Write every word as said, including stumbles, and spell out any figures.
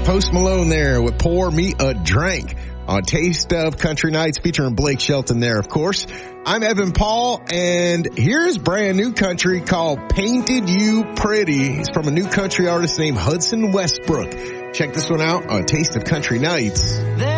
Post Malone there with Pour Me a Drink on Taste of Country Nights, featuring Blake Shelton there, of course. I'm Evan Paul, and here's brand new country called Painted You Pretty. It's from a new country artist named Hudson Westbrook. Check this one out on Taste of Country Nights. There